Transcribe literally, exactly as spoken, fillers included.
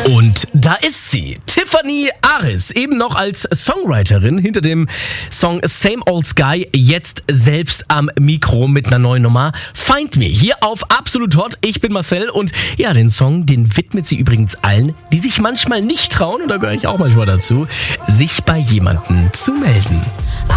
Und da ist sie, Tiffany Aris, eben noch als Songwriterin hinter dem Song Same Old Sky, jetzt selbst am Mikro mit einer neuen Nummer. Find Me, hier auf Absolut Hot. Ich bin Marcel und ja, den Song, den widmet sie übrigens allen, die sich manchmal nicht trauen, und da gehöre ich auch manchmal dazu, sich bei jemandem zu melden.